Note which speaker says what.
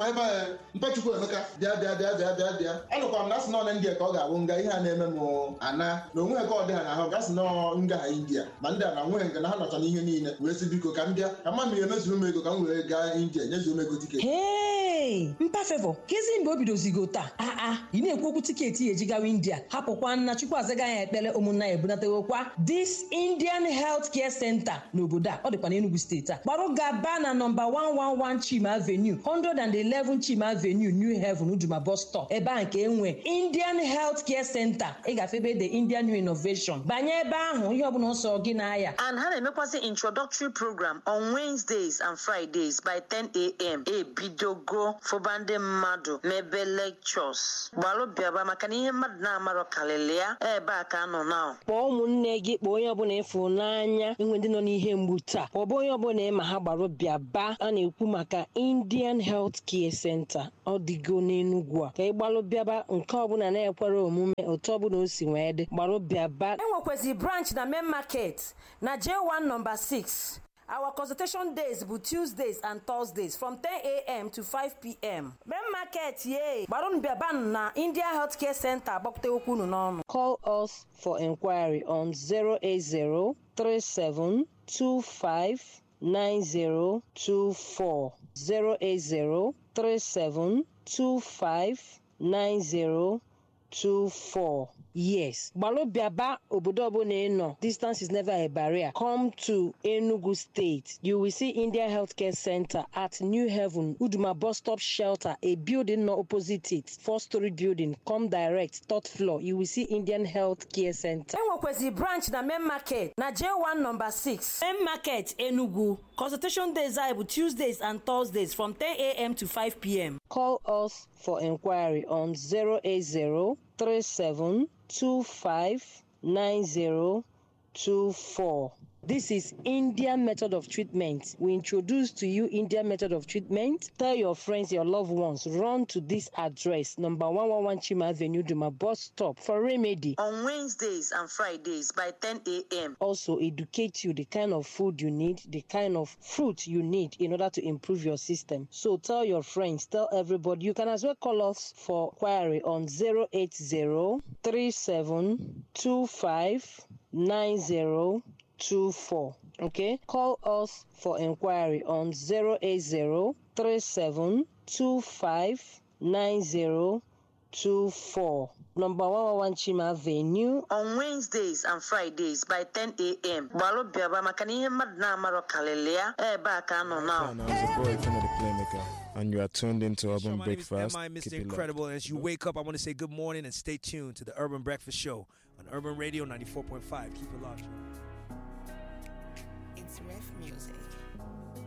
Speaker 1: ebe mpachukwu Emeka bịa anụkwa m na asị nọ na India ka ọ ga-abụ nga ihe a na-eme m ana na onwe ka ọ dị ha n'ahụ gasị nọ nga ha India ma ndị a na nweghị nke na ha nọcha n'ihe niile wee sị biko ka m bịa ka mma mmiri emezuru m ego ka m were gaa India nyezuo m ego tiketi.
Speaker 2: Mpa Favour kezi mgbe o bidozigo taa ị na-ekwu okwu tiketi eji gawa India hapụkwa nna chukwu azaga ya ekpere ụmụnna ya ebunatewokwa This Indian Health Care Center n'obodo a ọ dịkwa n'Enugu steeti a gbarụ gaba na nọmba 111 Chima Avenue 111 Chima Avenue New Haven Uduma bus stop ebe a nke enwe Indian Health Care Center ị gafe the Indian New Innovation banye ebe ahụ ihe ọbụla ọsọ gị n'aya.
Speaker 3: And ha na-emekwasị introductory program on Wednesdays and Fridays by 10 a.m. ebidogo fụba ndị mmadụ mebe lectures gbalụ bịaba maka na ihe mmadụ na-amarọ karịrị ya ebe a ka nọ na.
Speaker 2: Kpọọ ụmụnne gị kpọọ onye ọbụla ịfụ n'anya enwe ndị nọ n'ihe mgbu taa kpọọ onye ọbụla ịma ha gbarụ bịaba a na-ekwu maka Indian Health Care Center ọ dịgo n'Enugu a ka ị gbalụ bịaba nke ọbụla na-ekwere omume otu ọbụla o si wee dị gbarụ bịaba. Enwekwazị branch na Main Market na J1 number 6. Our consultation days bụ Tuesdays and Thursdays from 10 a.m. to 5 p.m. Main Market gbarụn bịaban na India Health Care Center agbapụta okwu unu n'ọnụ. Call us for inquiry on 08037259024 08037259024. Yes, Balobiaba Obodobo no. Distance is never a barrier. Come to Enugu State. You will see India Healthcare Center at New Haven, Uduma Bus Stop Shelter, a building not opposite it, 4-story building. Come direct, 3rd floor. You will see Indian Healthcare Center. Enwekwezi branch na Main Market na J1 number 6. Main Market Enugu. Consultation days are Tuesdays and Thursdays from 10 a.m. to 5 p.m. Call us for inquiry on 08037259024. This is Indian method of treatment. We introduce to you Indian method of treatment. Tell your friends, your loved ones, run to this address, number 111 Chima Avenue, Duma bus stop for remedy.
Speaker 3: On Wednesdays and Fridays by 10 a.m.
Speaker 2: Also educate you the kind of food you need, the kind of fruit you need in order to improve your system. So tell your friends, tell everybody. You can as well call us for query on 08037259024. Okay, call us for inquiry on 08037259024. Number 111 Chima Avenue.
Speaker 3: On Wednesdays and Fridays by 10 a.m. Balo Biaba Makani Madna Marokalelia, Ebaka no now.
Speaker 4: And you are tuned into Urban Breakfast.
Speaker 5: My name is Mr. Incredible. And as you wake up, I want to say good morning and stay tuned to the Urban Breakfast Show on Urban Radio 94.5. Keep it locked.
Speaker 6: It's Ref Music.